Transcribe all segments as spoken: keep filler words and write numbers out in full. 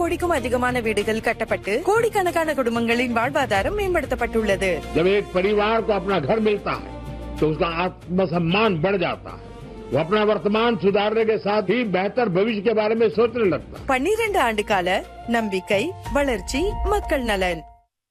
கோடிக்கும் அதிகமான வீடுகள் கட்டப்பட்டு கோடிக்கணக்கான குடும்பங்களின் வாழ்வாதாரம் மேம்படுத்தப்பட்டுள்ளது. जब एक परिवार को अपना घर मिलता है तो उसका आत्मसम्मान बढ़ जाता है. वो अपना वर्तमान सुधारने के साथ ही बेहतर भविष्य के बारे में सोचने लगता है. பன்னிரண்டு ஆண்டு கால நம்பிக்கை, வளர்ச்சி, மக்கள் நலன்.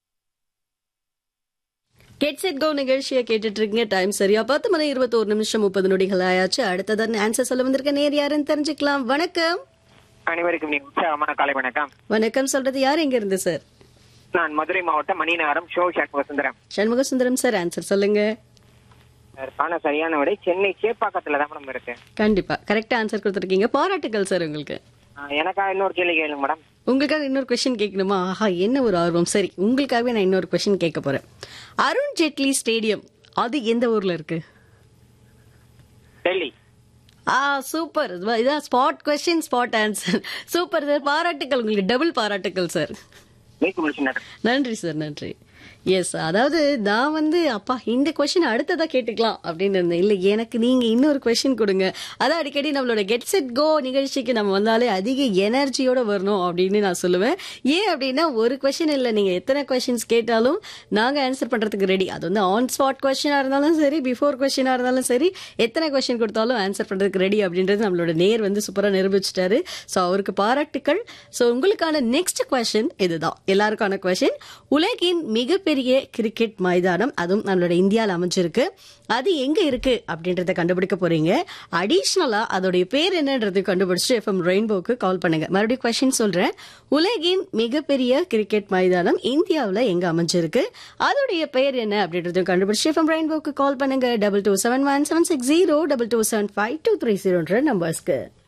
கெட் செட் கோ நிகழ்ச்சியை கேட்டுட்டு இருக்கீங்க. டைம் சரியா பத்து மணி இருபத்தோரு நிமிஷம் முப்பது நொடிகள் ஆயாச்சு. அடுத்ததான் ஆன்சர் சொல்ல வந்திருக்க நேர் யாருன்னு தெரிஞ்சுக்கலாம். வணக்கம். அனைவருக்கும் உற்சாகமான காலை வணக்கம். வணக்கம் சொல்றது யார், எங்க இருந்து சார்? நான் மதுரை மாவட்டம் Maninagaram show Shanmuga Sundaram. Shanmuga Sundaram sir, answer சொல்லுங்க. அதற்கான சரியான விடை சென்னை சேப்பாக்கத்துல தான் மேடம் இருக்கு. கண்டிப்பா கரெக்டா ஆன்சர் கொடுத்துருக்கீங்க. பாராட்டுகள் சார் உங்களுக்கு. எனக்காக இன்னொரு கேள்வி கேளுங்க மேடம். உங்களுக்காக இன்னொரு கொஸ்டின் கேட்கணுமா? ஆஹா, என்ன ஒரு ஆர்வம். சரி, உங்களுக்காகவே நான் இன்னொரு கொஸ்டின் கேட்க போறேன். அருண் ஜேட்லி ஸ்டேடியம் அது எந்த ஊர்ல இருக்கு? டெல்லி. ஆ, சூப்பர். இதான் spot question, spot answer. Super sir, பாராட்டுகள் உங்களுக்கு. டபுள் பாராட்டுகள் சார். நன்றி சார், நன்றி. எஸ், அதாவது நான் வந்து அப்பா இந்த கொஸ்டின் அடுத்ததா கேட்டுக்கலாம் அப்படின்னு இருந்தேன். இல்ல, எனக்கு நீங்க இன்னொரு கொஸ்டின் கொடுங்க. அதான் அடிக்கடி நம்மளோட கெட் செட் கோ நிகழ்ச்சிக்கு நம்ம வந்தாலே அதிக எனர்ஜியோட வரணும் அப்படின்னு நான் சொல்லுவேன். ஏன் அப்படின்னா ஒரு கொஸ்டின் இல்ல, நீங்க எத்தனை கொஸ்டின்ஸ் கேட்டாலும் நாங்க ஆன்சர் பண்றதுக்கு ரெடி. அது வந்து ஆன் ஸ்பாட் கொஸ்டினா இருந்தாலும் சரி, பிஃபோர் கொஸ்டினா இருந்தாலும் சரி, எத்தனை கொஸ்டின் கொடுத்தாலும் ஆன்சர் பண்றதுக்கு ரெடி அப்படின்றது நம்மளோட நேர் வந்து சூப்பரா நிரூபிச்சிட்டாரு. ஸோ அவருக்கு பாராட்டுக்கள். ஸோ உங்களுக்கான நெக்ஸ்ட் கொஸ்டின் இதுதான், எல்லாருக்கான கொஸ்டின். உலகின் மிகப்பெரிய பெரிய கிரிக்கெட் மைதானம், அதுவும் நம்மளோட இந்தியாவில் அமைஞ்சிருக்கு. அது எங்க இருக்கு அப்படின்றத கண்டுபிடிக்க போறீங்க. அடிஷனலா அதோடைய பேர் என்னன்றது கண்டுபிடிச்சு எஃப்எம் ரெயின்போக்கு கால் பண்ணுங்க. மறுபடியும் கொஸ்டின் சொல்றேன். உலகின் மிகப்பெரிய கிரிக்கெட் மைதானம் இந்தியாவில் எங்க அமைஞ்சிருக்கு, அதோடைய பெயர் என்ன அப்படின்றதையும் கண்டுபிடிச்சு எஃப்எம் ரெயின்போக்கு கால் பண்ணுங்க. Double two seven one seven six zero double two seven five two three ஜீரோன்ற நம்பர்ஸ்க்கு.